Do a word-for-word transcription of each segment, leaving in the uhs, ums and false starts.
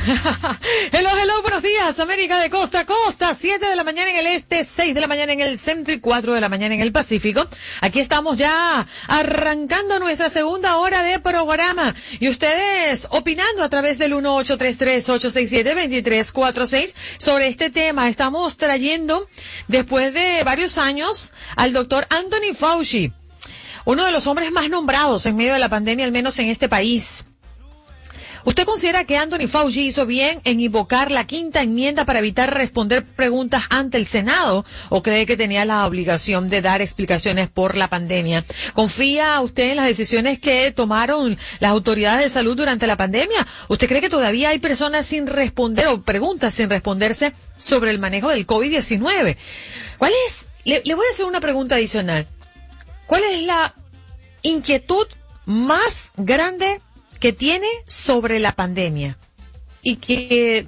Hello, hello, buenos días, América de costa a costa, siete de la mañana en el este, seis de la mañana en el centro y cuatro de la mañana en el Pacífico. Aquí estamos ya arrancando nuestra segunda hora de programa y ustedes opinando a través del uno ocho tres tres, ocho seis siete, dos tres cuatro seis sobre este tema. Estamos trayendo, después de varios años, al doctor Anthony Fauci, uno de los hombres más nombrados en medio de la pandemia, al menos en este país. ¿Usted considera que Anthony Fauci hizo bien en invocar la quinta enmienda para evitar responder preguntas ante el Senado? ¿O cree que tenía la obligación de dar explicaciones por la pandemia? ¿Confía usted en las decisiones que tomaron las autoridades de salud durante la pandemia? ¿Usted cree que todavía hay personas sin responder o preguntas sin responderse sobre el manejo del COVID diecinueve? ¿Cuál es? Le, le voy a hacer una pregunta adicional. ¿Cuál es la inquietud más grande que tiene sobre la pandemia y que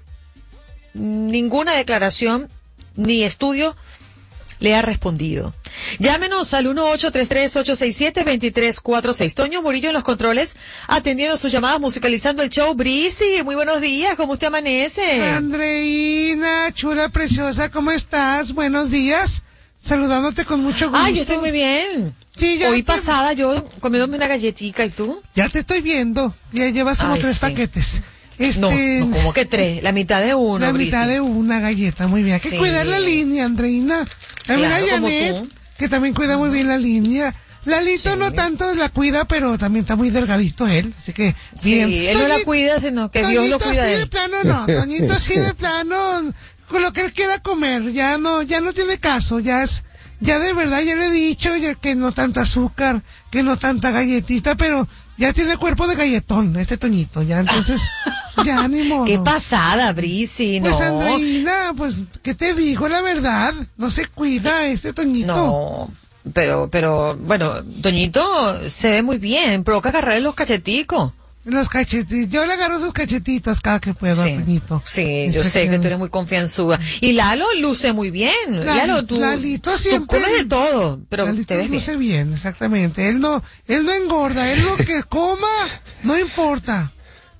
ninguna declaración ni estudio le ha respondido? Llámenos al uno ocho tres tres, ocho seis siete, dos tres cuatro seis. Toño Murillo en los controles, atendiendo sus llamadas, musicalizando el show. Brisi, muy buenos días, ¿cómo usted amanece? Andreina, chula, preciosa, ¿cómo estás? Buenos días, saludándote con mucho gusto. Ay, yo estoy muy bien. Sí, ya Hoy te... pasada yo comiéndome una galletita, ¿y tú? Ya te estoy viendo, ya llevas como Ay, tres sí. paquetes. Este... No, no, ¿cómo que tres? La mitad de uno, La Brisi. mitad de una galleta, muy bien. Hay que Sí. cuidar la línea, Andreina. También Claro, hay como Janet, tú. que también cuida muy bien la línea. Lalito Sí. no tanto la cuida, pero también está muy delgadito él, así que bien. Sí, él no la Toñi- cuida, sino que Dios lo Toñito cuida así de de él. plano no, Toñito así de plano, con lo que él quiera comer, ya no, ya no tiene caso, ya es, ya de verdad ya le he dicho ya que no tanta azúcar, que no tanta galletita, pero ya tiene cuerpo de galletón, este Toñito, ya entonces, ya ni modo. Qué pasada, Brisi, no. Pues Andreina, pues, ¿qué te digo la verdad? No se cuida este Toñito. No, pero, pero, bueno, Toñito se ve muy bien, provoca agarrarle los cacheticos. Los cachetitos, yo le agarro sus cachetitos cada que puedo Sí, a Toñito. sí, yo Dice sé que tú eres muy confianzuda. Y Lalo luce muy bien. Lali- Lalo, tú, Lalito tú siempre- comes de todo, pero Lalito te ves bien. luce bien, exactamente. Él no, él no engorda, él lo que coma, no importa.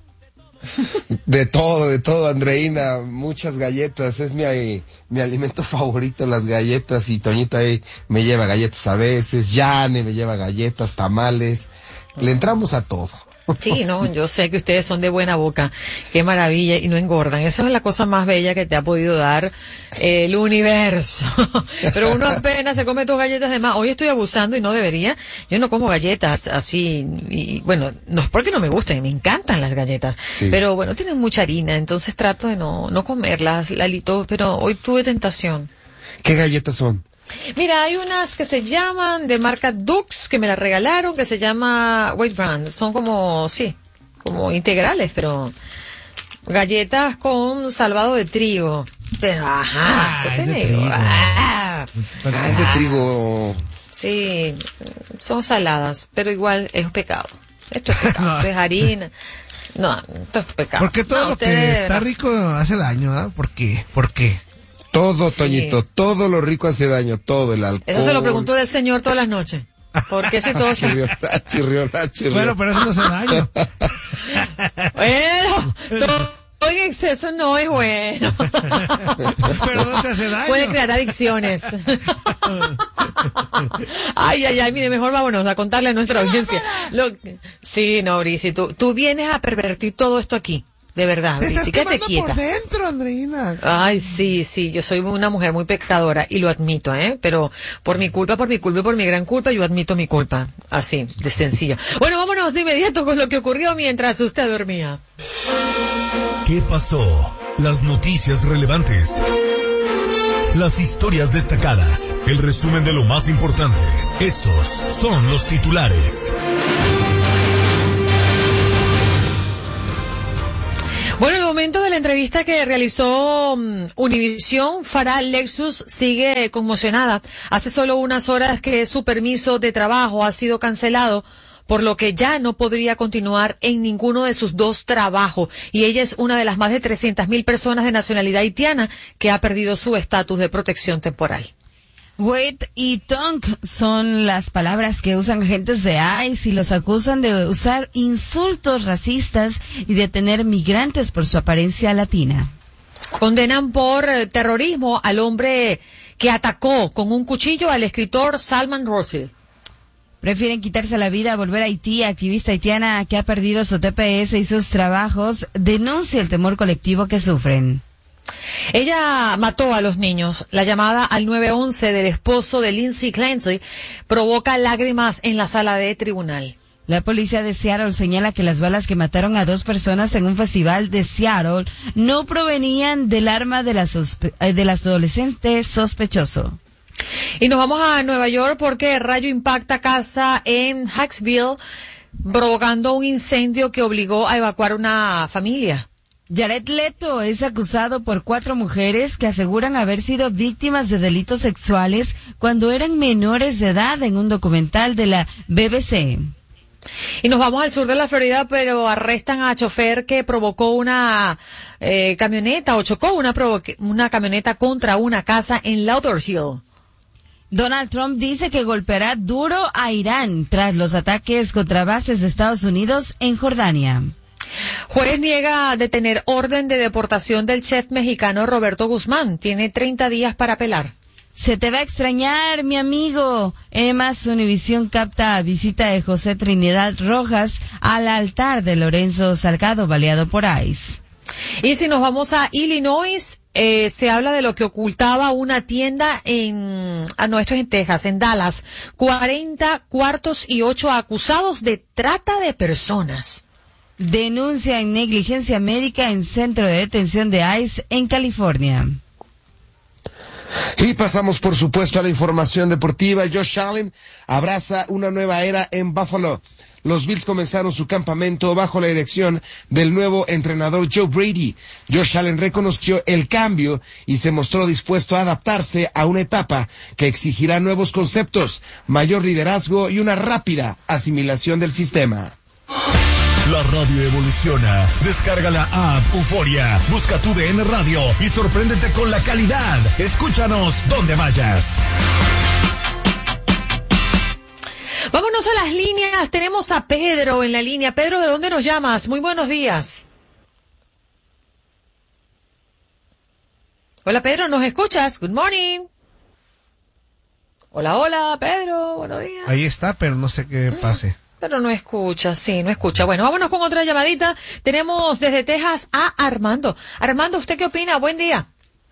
De todo, de todo, Andreina, muchas galletas, es mi, mi alimento favorito, las galletas, y Toñita ahí me lleva galletas a veces, Yane me lleva galletas, tamales, le entramos a todo. Sí, no, yo sé que ustedes son de buena boca, qué maravilla, y no engordan. Eso es la cosa más bella que te ha podido dar eh, el universo. Pero uno apenas se come dos galletas de más. Hoy estoy abusando y no debería. Yo no como galletas así, y bueno, no es porque no me gusten, me encantan las galletas. Sí. Pero bueno, tienen mucha harina, entonces trato de no, no comerlas, Lalito, pero hoy tuve tentación. ¿Qué galletas son? Mira, hay unas que se llaman de marca Dux, que me las regalaron, que se llama White Brand. Son como, sí, como integrales, pero galletas con salvado de trigo. Pero, ajá, Ah, eso es te de digo. trigo. Ah, Ah, es de trigo. sí, son saladas, pero igual es pecado. Esto es pecado, esto es harina. No, esto es pecado. Porque todo No, lo que ustedes- está rico hace daño, ¿ah? ¿Por qué? ¿Por qué? Todo, Sí. Toñito, todo lo rico hace daño, todo, el alcohol. Eso se lo preguntó del Señor todas las noches. ¿Por qué si todo se... Chirriona, chirriona, chirriona. Bueno, pero eso no hace daño. Bueno, todo en exceso no es bueno. Pero no te hace daño. Puede crear adicciones. Ay, ay, ay, mire, mejor vámonos a contarle a nuestra audiencia. Lo que- Sí, no, Brisi, tú, tú vienes a pervertir todo esto aquí. De verdad, Te estás Brisi, quédate quemando quieta. por dentro, Andreina. Ay, sí, sí, yo soy una mujer muy pecadora y lo admito, ¿eh? Pero por mi culpa, por mi culpa y por mi gran culpa, yo admito mi culpa. Así, de sencillo. Bueno, vámonos de inmediato con lo que ocurrió mientras usted dormía. ¿Qué pasó? Las noticias relevantes. Las historias destacadas. El resumen de lo más importante. Estos son los titulares. Bueno, en el momento de la entrevista que realizó um, Univisión, Farah Lexus sigue conmocionada. Hace solo unas horas que su permiso de trabajo ha sido cancelado, por lo que ya no podría continuar en ninguno de sus dos trabajos. Y ella es una de las más de trescientas mil personas de nacionalidad haitiana que ha perdido su estatus de protección temporal. Wait y tonk son las palabras que usan agentes de ICE y los acusan de usar insultos racistas y de tener migrantes por su apariencia latina. Condenan por terrorismo al hombre que atacó con un cuchillo al escritor Salman Rushdie. Prefieren quitarse la vida a volver a Haití. Activista haitiana que ha perdido su T P S y sus trabajos denuncia el temor colectivo que sufren. Ella mató a los niños. La llamada al nueve once del esposo de Lindsay Clancy provoca lágrimas en la sala de tribunal. La policía de Seattle señala que las balas que mataron a dos personas en un festival de Seattle no provenían del arma de la sospe- del adolescente sospechoso. Y nos vamos a Nueva York porque rayo impacta casa en Hicksville, provocando un incendio que obligó a evacuar una familia. Jared Leto es acusado por cuatro mujeres que aseguran haber sido víctimas de delitos sexuales cuando eran menores de edad en un documental de la B B C. Y nos vamos al sur de la Florida, pero arrestan a chofer que provocó una eh, camioneta o chocó una, provo- una camioneta contra una casa en Lauderhill. Donald Trump dice que golpeará duro a Irán tras los ataques contra bases de Estados Unidos en Jordania. Juez niega detener orden de deportación del chef mexicano Roberto Guzmán. Tiene treinta días para apelar. Se te va a extrañar, mi amigo. Además, Univisión capta visita de José Trinidad Rojas al altar de Lorenzo Salgado, baleado por ICE. Y si nos vamos a Illinois, eh, se habla de lo que ocultaba una tienda en, a no, esto es en Texas, en Dallas. cuarenta cuartos y ocho acusados de trata de personas. Denuncia en negligencia médica en centro de detención de ICE en California. Y pasamos, por supuesto, a la información deportiva. Josh Allen abraza una nueva era en Buffalo. Los Bills comenzaron su campamento bajo la dirección del nuevo entrenador Joe Brady. Josh Allen reconoció el cambio y se mostró dispuesto a adaptarse a una etapa que exigirá nuevos conceptos, mayor liderazgo y una rápida asimilación del sistema. La radio evoluciona. Descarga la app Euforia. Busca tu D N Radio y sorpréndete con la calidad. Escúchanos donde vayas. Vámonos a las líneas. Tenemos a Pedro en la línea. Pedro, ¿de dónde nos llamas? Muy buenos días. Hola, Pedro, ¿nos escuchas? Good morning. Hola, hola, Pedro, buenos días. Ahí está, pero no sé qué pase. Pero no escucha, sí, no escucha. Bueno, vámonos con otra llamadita. Tenemos desde Texas a Armando. Armando, ¿usted qué opina? Buen día.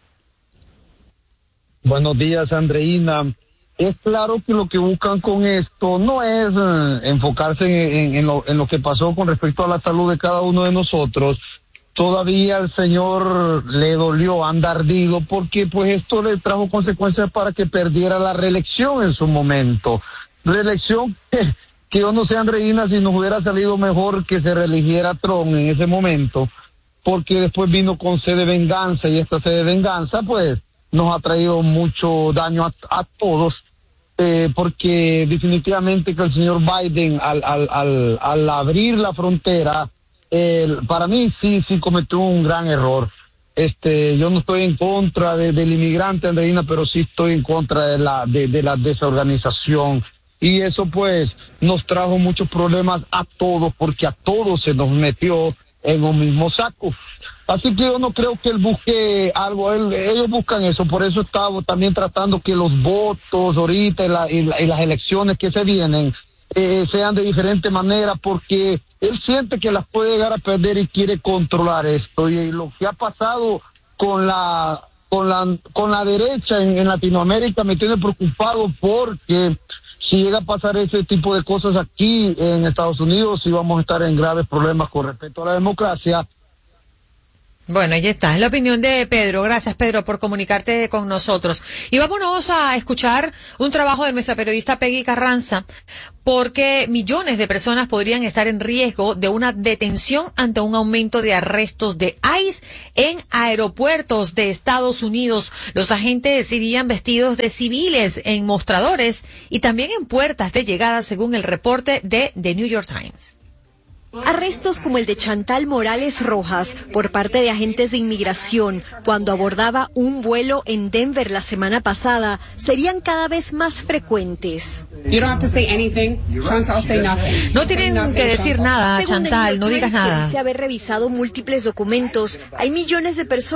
Buenos días, Andreina. Es claro que lo que buscan con esto no es eh, enfocarse en, en, en, lo, en lo que pasó con respecto a la salud de cada uno de nosotros. Todavía al señor le dolió, anda ardido, porque pues esto le trajo consecuencias para que perdiera la reelección en su momento. Reelección que, que yo no sé, Andreina, si nos hubiera salido mejor que se reeligiera Trump en ese momento, porque después vino con sed de venganza, y esta sed de venganza pues nos ha traído mucho daño a, a todos, eh, porque definitivamente que el señor Biden al, al, al, al abrir la frontera, eh, para mí sí, sí cometió un gran error. Este, yo no estoy en contra de, del inmigrante, Andreina, pero sí estoy en contra de la, de, de la desorganización. Y eso pues nos trajo muchos problemas a todos, porque a todos se nos metió en un mismo saco. Así que yo no creo que él busque algo, él, ellos buscan eso, por eso estamos también tratando que los votos ahorita y, la, y, la, y las elecciones que se vienen eh, sean de diferente manera, porque él siente que las puede llegar a perder y quiere controlar esto. Y lo que ha pasado con la con la con la derecha en, en Latinoamérica me tiene preocupado, porque si llega a pasar ese tipo de cosas aquí en Estados Unidos, sí vamos a estar en graves problemas con respecto a la democracia. Bueno, ahí está, es la opinión de Pedro. Gracias, Pedro, por comunicarte con nosotros. Y vámonos a escuchar un trabajo de nuestra periodista Peggy Carranza, porque millones de personas podrían estar en riesgo de una detención ante un aumento de arrestos de ICE en aeropuertos de Estados Unidos. Los agentes irían vestidos de civiles en mostradores y también en puertas de llegada, según el reporte de The New York Times. Arrestos como el de Chantal Morales Rojas por parte de agentes de inmigración cuando abordaba un vuelo en Denver la semana pasada serían cada vez más frecuentes. No tienen que decir nada, Según Chantal, el no New York digas Times, que nada. dice haber revisado múltiples documentos, hay millones de personas